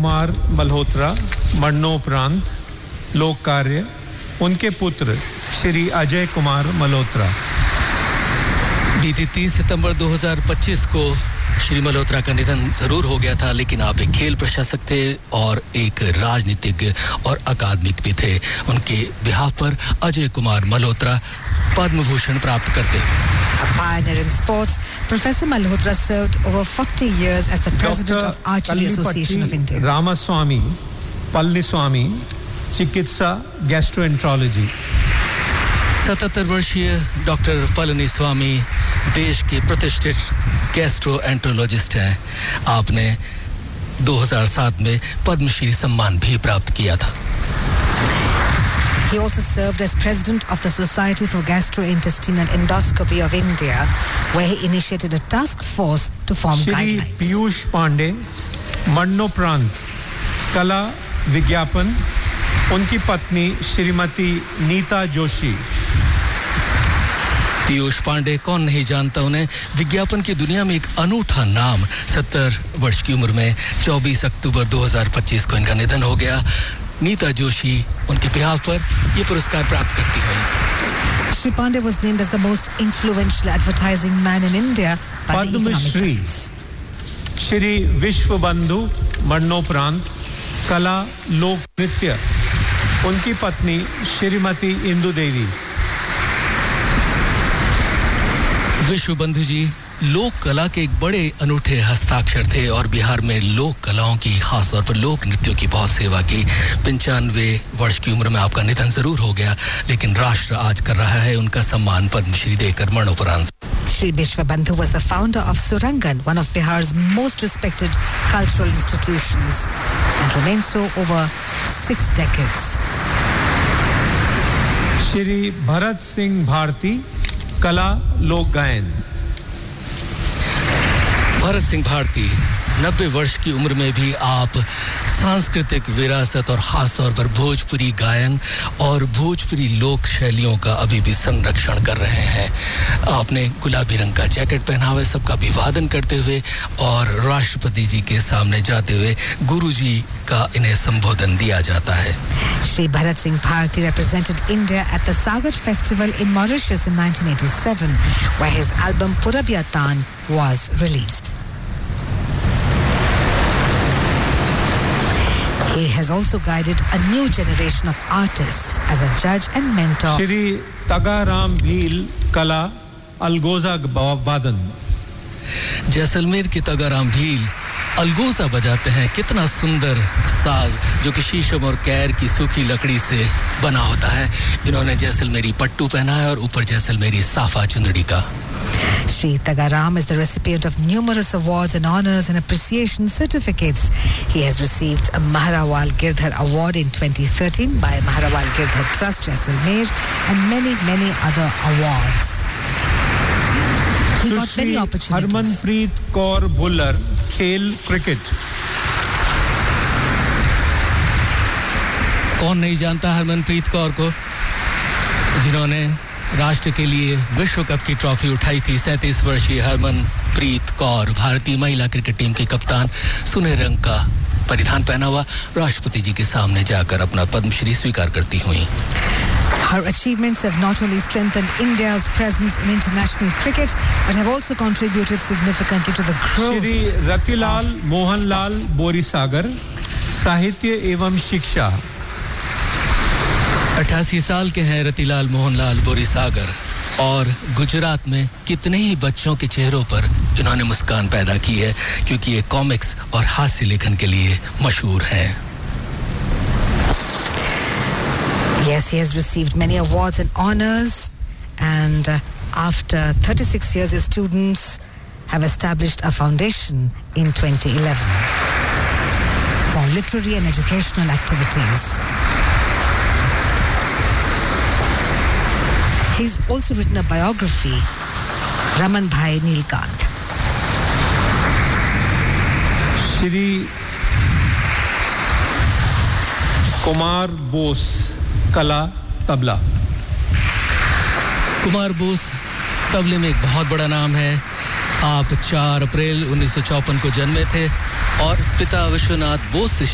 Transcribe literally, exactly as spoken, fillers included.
कुमार मल्होत्रा मरणोपरांत लोक कार्य उनके पुत्र श्री अजय कुमार मल्होत्रा। बीती तीस सितंबर दो हज़ार पच्चीस को श्री मल्होत्रा का निधन जरूर हो गया था, लेकिन आप एक खेल प्रशासक थे और एक राजनीतिज्ञ और अकादमिक भी थे। उनके बिहाफ पर अजय कुमार मल्होत्रा पद्म भूषण प्राप्त करते। A pioneer in sports, Professor Malhotra served over forty years as the president of Archery Association of India. Ramaswamy Palniswamy, चिकित्सा गैस्ट्रोएंट्रोलॉजी। सतहत्तर वर्षीय डॉक्टर पलनीस्वामी देश के प्रतिष्ठित गैस्ट्रोएंट्रोलॉजिस्ट हैं। आपने दो हज़ार सात में पद्मश्री सम्मान भी प्राप्त किया था। He also served as president of the Society for Gastrointestinal Endoscopy of India, where he initiated a task force to form Shri guidelines. Piyush Pandey मरणोपरांत कला विज्ञापन उनकी पत्नी श्रीमती नीता जोशी। पीयूष पांडे कौन नहीं जानता उन्हें। विज्ञापन की दुनिया में एक अनूठा नाम। सत्तर वर्ष की उम्र में चौबीस अक्टूबर दो हज़ार पच्चीस को इनका निधन हो गया। नीता जोशी उनके बिहाफ पर ये पुरस्कार प्राप्त करती हैं। Shri Pandey was named as the most influential advertising man in India by the Economic Padmashri Times. Shri Vishwabandhu मरणोपरांत कला लोक नृत्य उनकी पत्नी श्रीमती इंदु देवी। विश्वबंधु जी लोक कला के एक बड़े अनूठे हस्ताक्षर थे और बिहार में लोक कलाओं की, खास तौर पर लोक नृत्यों की बहुत सेवा की। पंचानवे वर्ष की उम्र में आपका निधन जरूर हो गया, लेकिन राष्ट्र आज कर रहा है उनका सम्मान पद्मश्री देकर मरणोपरांत। Shri Vishwabandhu was the founder of Surangan, one of Bihar's most respected cultural institutions, and remained so over six decades. Shri Bharat Singh Bharti कला लोक गायन। भरत सिंह भारती नब्बे वर्ष की उम्र में भी आप सांस्कृतिक विरासत और खास तौर पर भोजपुरी गायन और भोजपुरी लोक शैलियों का अभी भी संरक्षण कर रहे हैं। आपने गुलाबी रंग का जैकेट पहना हुआ है, सबका अभिवादन करते हुए और राष्ट्रपति जी के सामने जाते हुए गुरुजी का इन्हें संबोधन दिया जाता है। Shri Bharat Singh Bharti represented India at the Sagar Festival in Mauritius in nineteen eighty-seven, where his album Purabiyatan was released. He has also guided a new generation of artists as a judge and mentor. Shri Tagaram Bhil कला अलगोजा वादन। जैसलमेर के तगाराम भील अलगोजा बजाते हैं। कितना सुंदर साज जो कि शीशम और कैर की सूखी लकड़ी से बना होता है। इन्होंने जैसलमेरी पट्टू पहना है और ऊपर जैसलमेरी साफा चुंदड़ी का। Shri Tagaram is the recipient of numerous awards and honors and appreciation certificates. He has received a Maharawal Girdhar Award in twenty thirteen by Maharawal Girdhar Trust, Jaisalmer, and many, many other awards. He got many opportunities. Harmanpreet Kaur Bhullar खेल cricket. कौन नहीं जानता हरमनप्रीत कौर को, जिन्होंने राष्ट्र के लिए विश्व कप की ट्रॉफी उठाई थी। सैंतीस वर्षीय हरमनप्रीत कौर भारतीय महिला क्रिकेट टीम की कप्तान सुनहरे रंग का परिधान पहना हुआ राष्ट्रपति जी के सामने जाकर अपना पद्मश्री स्वीकार करती हुई। Her achievements have not only strengthened India's presence in international cricket, but have also contributed significantly to the growth. Shri Ratilal Mohanlal बोरीसागर साहित्य एवं शिक्षा। अट्ठासी साल के हैं रतिलाल मोहनलाल बोरीसागर और गुजरात में कितने ही बच्चों के चेहरों पर इन्होंने मुस्कान पैदा की है, क्योंकि ये कॉमिक्स और हास्य लेखन के लिए मशहूर हैं। Yes, he has received many awards and honors, and uh, after thirty-six years, his students have established a foundation in twenty eleven for literary and educational activities. He's also written a biography, Raman Bhai Neelkant. Shri Kumar Bose कला तबला। कुमार बोस तबले में एक बहुत बड़ा नाम है। आप चार अप्रैल उन्नीस सौ चौवन को जन्मे थे और पिता विश्वनाथ बोस से